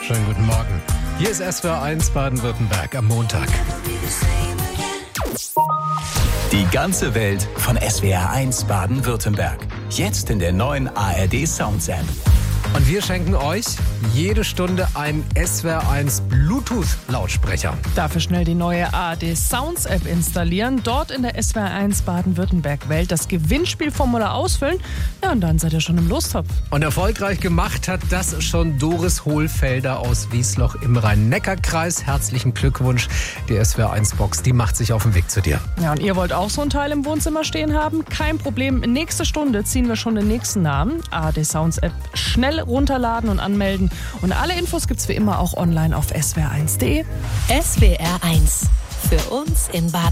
Schönen guten Morgen. Hier ist SWR 1 Baden-Württemberg am Montag. Die ganze Welt von SWR 1 Baden-Württemberg. Jetzt in der neuen ARD Sounds App. Und wir schenken euch jede Stunde einen SWR 1 Bluetooth-Lautsprecher. Dafür schnell die neue ARD Sounds App installieren. Dort in der SWR 1 Baden-Württemberg-Welt das Gewinnspielformular ausfüllen. Ja, und dann seid ihr schon im Lostopf. Und erfolgreich gemacht hat das schon Doris Hohlfelder aus Wiesloch im Rhein-Neckar-Kreis. Herzlichen Glückwunsch. Die SWR 1 Box, die macht sich auf den Weg zu dir. Ja, und ihr wollt auch so ein Teil im Wohnzimmer stehen haben? Kein Problem. Nächste Stunde ziehen wir schon den nächsten Namen. ARD Sounds App schnell runterladen und anmelden. Und alle Infos gibt's wie immer auch online auf swr1.de. SWR 1. Für uns in Baden.